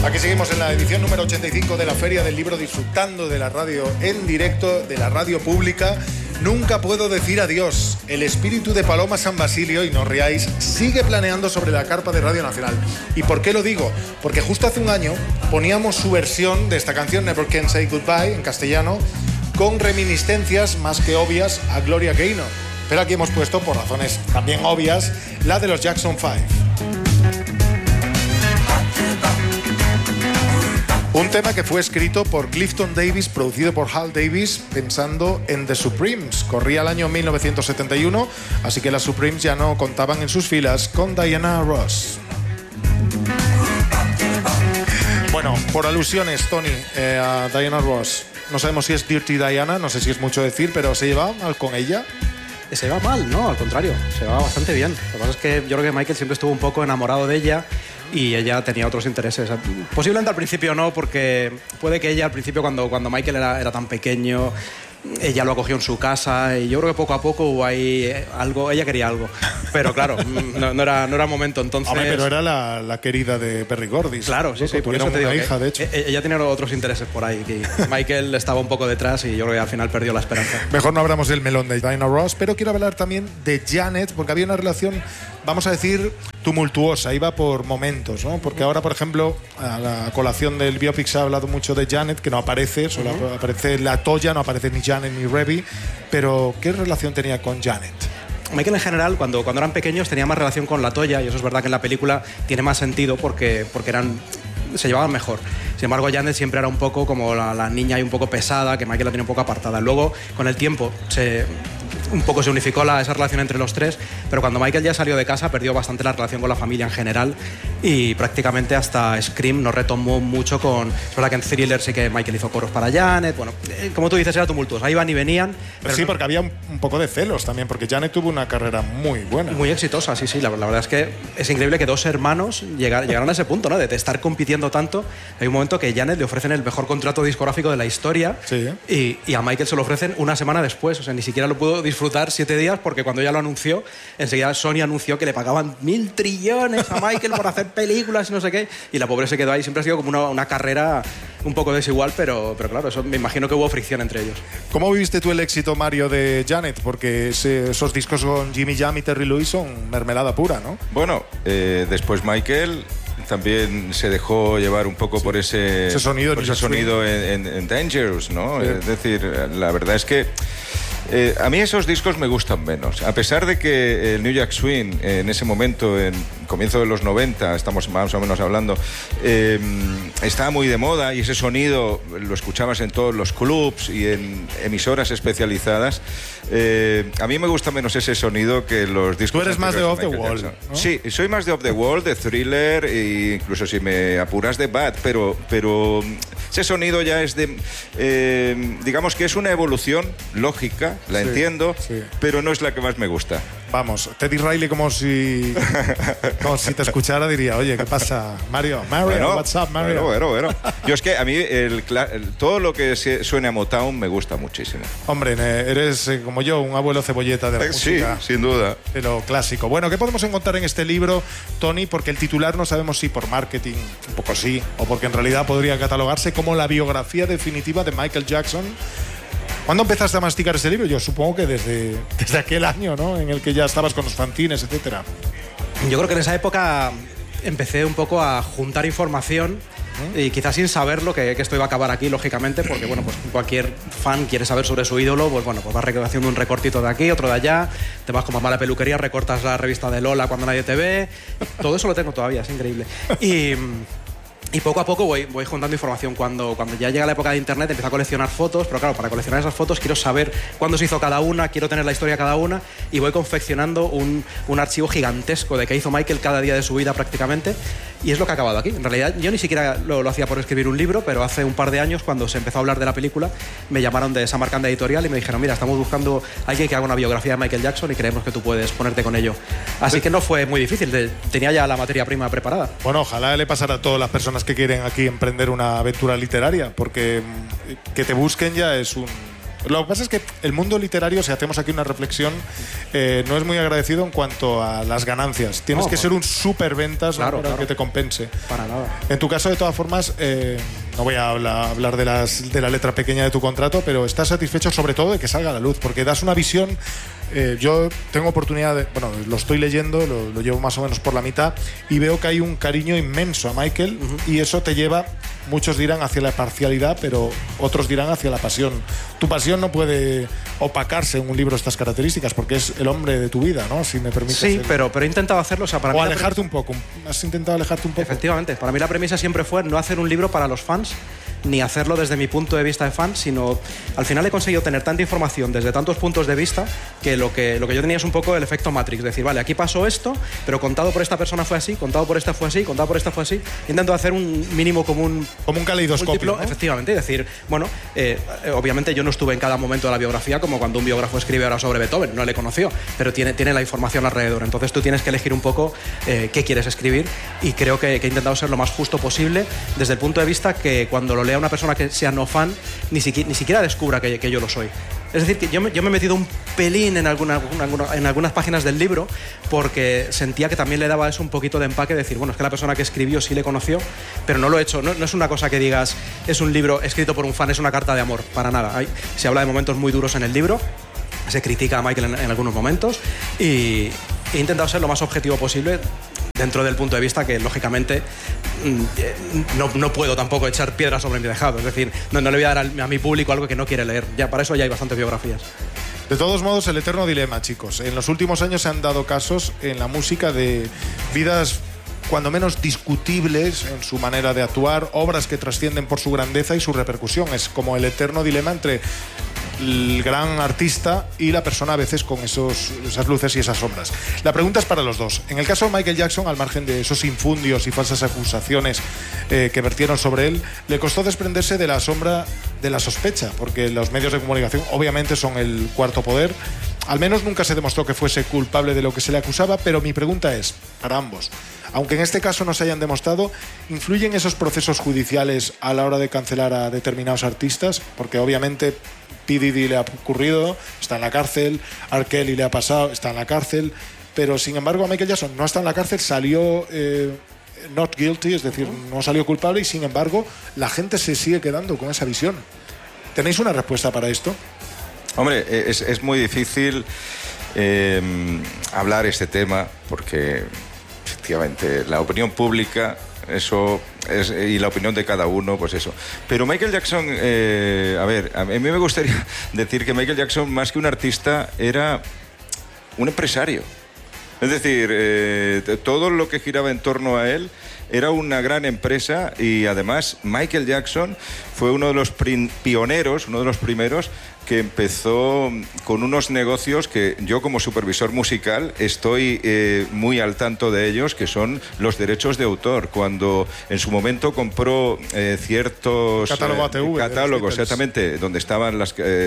Aquí seguimos en la edición número 85 de la Feria del Libro, disfrutando de la radio en directo, de la radio pública. Nunca puedo decir adiós. El espíritu de Paloma San Basilio, y no os riáis, sigue planeando sobre la carpa de Radio Nacional. ¿Y por qué lo digo? Porque justo hace un año poníamos su versión de esta canción, Never Can Say Goodbye, en castellano, con reminiscencias más que obvias a Gloria Gaynor. Pero aquí hemos puesto, por razones también obvias, la de los Jackson 5. Un tema que fue escrito por Clifton Davis, producido por Hal Davis, pensando en The Supremes. Corría el año 1971, así que las Supremes ya no contaban en sus filas con Diana Ross. Bueno, por alusiones, Tony, a Diana Ross. No sabemos si es Dirty Diana, no sé si es mucho decir, pero ¿se llevaba mal con ella? Se lleva mal, no, al contrario, se lleva bastante bien. Lo que pasa es que yo creo que Michael siempre estuvo un poco enamorado de ella y ella tenía otros intereses. Posiblemente al principio no, porque puede que ella al principio cuando Michael era tan pequeño, ella lo acogió en su casa y yo creo que poco a poco hubo ahí algo, ella quería algo. Pero claro, no era momento entonces. Hombre, pero era la querida de Perry Gordis. Claro, sí, por eso te digo una hija, de hecho. Ella tenía otros intereses por ahí. Que Michael estaba un poco detrás y yo creo que al final perdió la esperanza. Mejor no hablamos del melón de Diana Ross, pero quiero hablar también de Janet, porque había una relación, vamos a decir, tumultuosa, iba por momentos, ¿no? Porque ahora, por ejemplo, a la colación del biopic se ha hablado mucho de Janet, que no aparece, solo aparece la Toya, no aparece ni Janet ni Reby, pero ¿qué relación tenía con Janet? Michael en general, cuando eran pequeños, tenía más relación con la Toya, y eso es verdad que en la película tiene más sentido porque se llevaban mejor. Sin embargo, Janet siempre era un poco como la niña y un poco pesada, que Michael la tenía un poco apartada. Luego, con el tiempo, un poco se unificó esa relación entre los tres, pero cuando Michael ya salió de casa perdió bastante la relación con la familia en general y prácticamente hasta Scream no retomó mucho con... Es verdad que en Thriller sí que Michael hizo coros para Janet, bueno, como tú dices, era tumultuoso, ahí iban y venían. Pero sí, porque había un poco de celos también, porque Janet tuvo una carrera muy buena. Muy exitosa, sí, la verdad es que es increíble que dos hermanos llegaron a ese punto, ¿no? De estar compitiendo tanto. Hay un momento que Janet le ofrecen el mejor contrato discográfico de la historia, sí, y a Michael se lo ofrecen una semana después, o sea, ni siquiera lo pudo disfrutar 7 días porque cuando ella lo anunció, enseguida Sony anunció que le pagaban 1.000 trillones a Michael por hacer películas y no sé qué, y la pobre se quedó ahí. Siempre ha sido como una carrera un poco desigual, pero claro, eso, me imagino que hubo fricción entre ellos. ¿Cómo viviste tú el éxito, Mario, de Janet? Porque esos discos con Jimmy Jam y Terry Lewis son mermelada pura, ¿no? Bueno, después Michael también se dejó llevar un poco por ese sonido en Dangerous, ¿no? Sí. Es decir, la verdad es que a mí esos discos me gustan menos. A pesar de que el New Jack Swing en ese momento, en comienzo de los 90, estamos más o menos hablando, estaba muy de moda y ese sonido lo escuchabas en todos los clubs y en emisoras especializadas. A mí me gusta menos ese sonido que los discos. Tú eres más de Off the Wall, ¿no? Sí, soy más de Off the Wall, de Thriller e incluso si me apuras de Bad, pero ese sonido ya es de... digamos que es una evolución lógica, la entiendo, pero no es la que más me gusta. Vamos, Teddy Riley como si te escuchara diría, oye, ¿qué pasa, Mario? Bueno, what's up, Mario? Bueno. Yo es que a mí todo lo que suene a Motown me gusta muchísimo. Hombre, eres como yo, un abuelo cebolleta de la música. Sí, sin duda. Pero clásico. Bueno, ¿qué podemos encontrar en este libro, Tony? Porque el titular no sabemos si por marketing, un poco sí, o porque en realidad podría catalogarse como la biografía definitiva de Michael Jackson. ¿Cuándo empezaste a masticar ese libro? Yo supongo que desde aquel año, ¿no? En el que ya estabas con los fanzines, etcétera. Yo creo que en esa época empecé un poco a juntar información y quizás sin saberlo que esto iba a acabar aquí, lógicamente, porque bueno, pues cualquier fan quiere saber sobre su ídolo, pues bueno, pues vas haciendo un recortito de aquí, otro de allá, te vas con mala peluquería, recortas la revista de Lola cuando nadie te ve, todo eso lo tengo todavía, es increíble. Y poco a poco voy juntando información. Cuando ya llega la época de internet empiezo a coleccionar fotos, pero claro, para coleccionar esas fotos quiero saber cuándo se hizo cada una, quiero tener la historia de cada una y voy confeccionando un archivo gigantesco de qué hizo Michael cada día de su vida prácticamente, y es lo que ha acabado aquí. En realidad yo ni siquiera lo hacía por escribir un libro, pero hace un par de años cuando se empezó a hablar de la película me llamaron de Samarcanda Editorial y me dijeron, mira, estamos buscando a alguien que haga una biografía de Michael Jackson y creemos que tú puedes ponerte con ello. Así que no fue muy difícil, tenía ya la materia prima preparada. Bueno, ojalá le pasara a todas las personas que quieren aquí emprender una aventura literaria, porque que te busquen ya es Lo que pasa es que el mundo literario, si hacemos aquí una reflexión, no es muy agradecido en cuanto a las ganancias. Tienes que ser un superventas para que te compense. Para nada. En tu caso, de todas formas, no voy a hablar de la letra pequeña de tu contrato, pero estás satisfecho sobre todo de que salga a la luz, porque das una visión. Yo tengo oportunidad de... Bueno, lo estoy leyendo, lo llevo más o menos por la mitad, y veo que hay un cariño inmenso a Michael, y eso te lleva, muchos dirán hacia la parcialidad, pero otros dirán hacia la pasión. Tu pasión no puede opacarse en un libro de estas características, porque es el hombre de tu vida, ¿no? Si me permites. Sí, pero he intentado hacerlo, o sea, para mí alejarte un poco. ¿Has intentado alejarte un poco? Efectivamente. Para mí la premisa siempre fue no hacer un libro para los fans, ni hacerlo desde mi punto de vista de fan, sino al final he conseguido tener tanta información desde tantos puntos de vista que lo que yo tenía es un poco el efecto Matrix, decir, vale, aquí pasó esto, pero contado por esta persona fue así, contado por esta fue así, contado por esta fue así. Intento hacer un mínimo común, como un caleidoscopio, ¿no? Efectivamente, y decir, bueno, obviamente yo no estuve en cada momento de la biografía como cuando un biógrafo escribe ahora sobre Beethoven, no le conoció, pero tiene la información alrededor, entonces tú tienes que elegir un poco qué quieres escribir, y creo que he intentado ser lo más justo posible desde el punto de vista que cuando lo lea una persona que sea no fan, ni siquiera descubra que yo lo soy. Es decir, que yo me he metido un pelín en algunas páginas del libro porque sentía que también le daba eso un poquito de empaque, de decir, bueno, es que la persona que escribió sí le conoció, pero no lo he hecho, no es una cosa que digas, es un libro escrito por un fan, es una carta de amor, para nada. Se habla de momentos muy duros en el libro, se critica a Michael en algunos momentos, y he intentado ser lo más objetivo posible dentro del punto de vista que, lógicamente, no puedo tampoco echar piedras sobre mi tejado. Es decir, no le voy a dar a mi público algo que no quiere leer. Ya, para eso ya hay bastantes biografías. De todos modos, el eterno dilema, chicos. En los últimos años se han dado casos en la música de vidas cuando menos discutibles en su manera de actuar, obras que trascienden por su grandeza y su repercusión. Es como el eterno dilema entre el gran artista y la persona, a veces con esas luces y esas sombras. La pregunta es para los dos. En el caso de Michael Jackson, al margen de esos infundios y falsas acusaciones que vertieron sobre él, le costó desprenderse de la sombra de la sospecha, porque los medios de comunicación obviamente son el cuarto poder. Al menos nunca se demostró que fuese culpable de lo que se le acusaba, pero mi pregunta es, para ambos, aunque en este caso no se hayan demostrado, ¿influyen esos procesos judiciales a la hora de cancelar a determinados artistas? Porque obviamente P. Diddy le ha ocurrido, está en la cárcel, R. Kelly le ha pasado, está en la cárcel, pero sin embargo a Michael Jackson no está en la cárcel, salió not guilty, es decir, no salió culpable, y sin embargo la gente se sigue quedando con esa visión. ¿Tenéis una respuesta para esto? Hombre, es muy difícil hablar este tema porque efectivamente la opinión pública, eso es, y la opinión de cada uno, pues eso. Pero Michael Jackson, a mí me gustaría decir que Michael Jackson, más que un artista, era un empresario. Es decir, todo lo que giraba en torno a él era una gran empresa, y además Michael Jackson fue uno de los pioneros, uno de los primeros que empezó con unos negocios que yo, como supervisor musical, estoy muy al tanto de ellos, que son los derechos de autor. Cuando en su momento compró ciertos catálogos, exactamente, donde estaban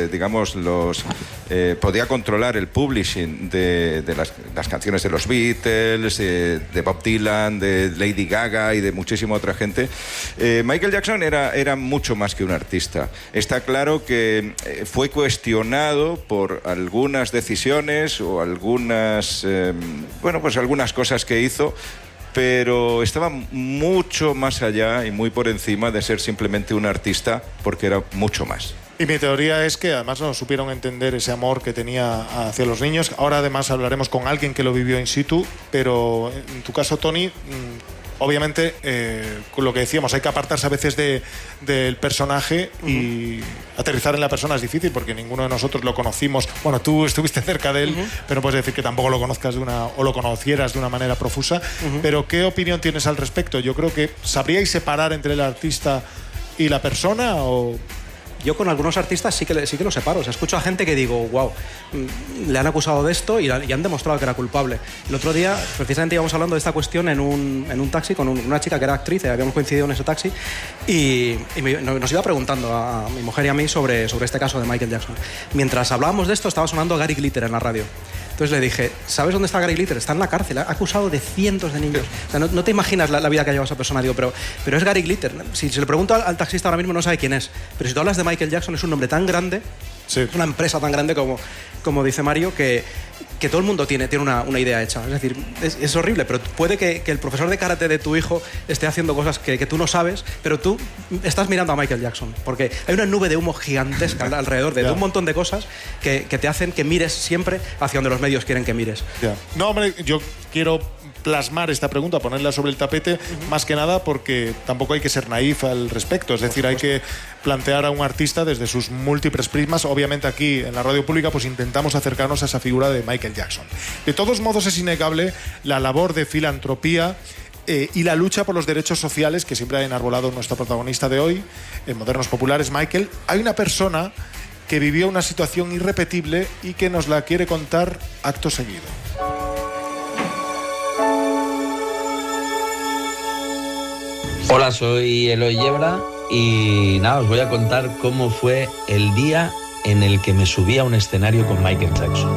podía controlar el publishing de las canciones de los Beatles, de Bob Dylan, de Lady Gaga y de muchísima otra gente. Michael Jackson era mucho más que un artista. Está claro que fue cuestionado por algunas decisiones o algunas algunas cosas que hizo, pero estaba mucho más allá y muy por encima de ser simplemente un artista, porque era mucho más. Y mi teoría es que además no supieron entender ese amor que tenía hacia los niños. Ahora además hablaremos con alguien que lo vivió in situ, pero en tu caso, Tony, obviamente, con lo que decíamos, hay que apartarse a veces del personaje, y aterrizar en la persona es difícil porque ninguno de nosotros lo conocimos. Bueno, tú estuviste cerca de él, pero no puedes decir que tampoco lo conozcas o lo conocieras de una manera profusa. Pero ¿qué opinión tienes al respecto? Yo creo que ¿sabríais separar entre el artista y la persona o...? Yo con algunos artistas sí que lo separo. O sea, escucho a gente que digo, wow, le han acusado de esto y han demostrado que era culpable. El otro día, precisamente, íbamos hablando de esta cuestión en un taxi con una chica que era actriz, habíamos coincidido en ese taxi, y nos iba preguntando a mi mujer y a mí sobre este caso de Michael Jackson. Mientras hablábamos de esto, estaba sonando Gary Glitter en la radio. Entonces le dije, ¿sabes dónde está Gary Glitter? Está en la cárcel, ha acusado de cientos de niños. O sea, no te imaginas la vida que ha llevado esa persona. Digo, pero es Gary Glitter. Si se le pregunto al taxista ahora mismo, no sabe quién es. Pero si tú hablas de Michael Jackson, es un nombre tan grande Es una empresa tan grande como dice Mario, que todo el mundo tiene una idea hecha. Es decir, es horrible, pero puede que el profesor de karate de tu hijo esté haciendo cosas que tú no sabes, pero tú estás mirando a Michael Jackson, porque hay una nube de humo gigantesca alrededor de un montón de cosas que te hacen que mires siempre hacia donde los medios quieren que mires. No, hombre, yo quiero plasmar esta pregunta, ponerla sobre el tapete, más que nada porque tampoco hay que ser naif al respecto, es decir, hay que plantear a un artista desde sus múltiples prismas. Obviamente aquí en la radio pública pues intentamos acercarnos a esa figura de Michael Jackson. De todos modos es innegable la labor de filantropía y la lucha por los derechos sociales que siempre ha enarbolado nuestro protagonista de hoy, en Modernos Populares, Michael. Hay una persona que vivió una situación irrepetible y que nos la quiere contar acto seguido. Hola, soy Eloy Yebra y nada, os voy a contar cómo fue el día en el que me subí a un escenario con Michael Jackson.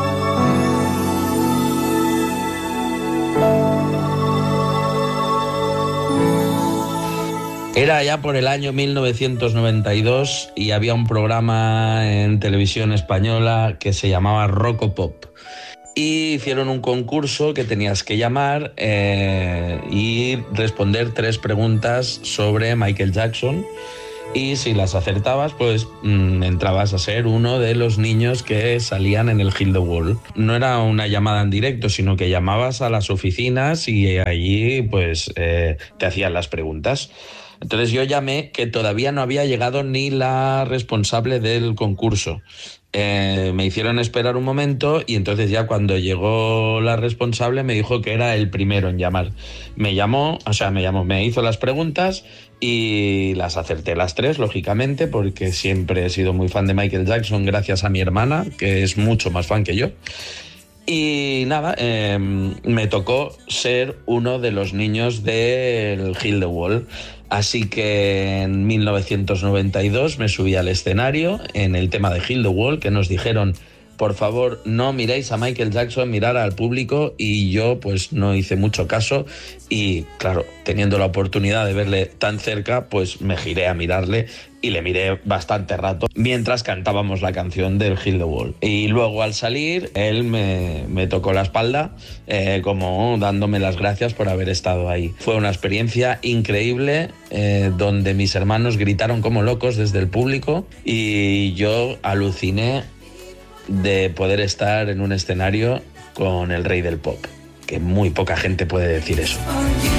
Era ya por el año 1992 y había un programa en televisión española que se llamaba Rocopop. Y hicieron un concurso que tenías que llamar y responder 3 preguntas sobre Michael Jackson. Y si las acertabas, pues entrabas a ser uno de los niños que salían en el Heal the Wall. No era una llamada en directo, sino que llamabas a las oficinas y allí pues te hacían las preguntas. Entonces yo llamé, que todavía no había llegado ni la responsable del concurso. Me hicieron esperar un momento y entonces ya cuando llegó la responsable me dijo que era el primero en llamar. Me hizo las preguntas y las acerté las 3, lógicamente, porque siempre he sido muy fan de Michael Jackson gracias a mi hermana, que es mucho más fan que yo. Y nada, me tocó ser uno de los niños del Heal the Wall. Así que en 1992 me subí al escenario en el tema de Heal the Wall, que nos dijeron, por favor, no miréis a Michael Jackson, mirar al público, y yo pues no hice mucho caso y claro, teniendo la oportunidad de verle tan cerca, pues me giré a mirarle y le miré bastante rato mientras cantábamos la canción del Heal the Wall. Y luego al salir, él me tocó la espalda como dándome las gracias por haber estado ahí. Fue una experiencia increíble donde mis hermanos gritaron como locos desde el público y yo aluciné de poder estar en un escenario con el rey del pop, que muy poca gente puede decir eso.